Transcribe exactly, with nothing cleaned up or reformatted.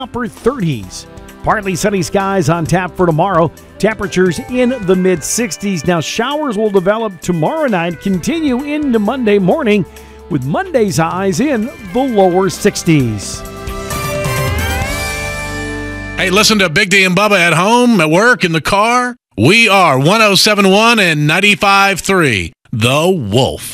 upper thirties. Partly sunny skies on tap for tomorrow. Temperatures in the mid sixties. Now showers will develop tomorrow night, continue into Monday morning, with Monday's highs in the lower sixties. Hey, listen to Big D and Bubba at home, at work, in the car. We are one oh seven point one and ninety-five point three, The Wolf.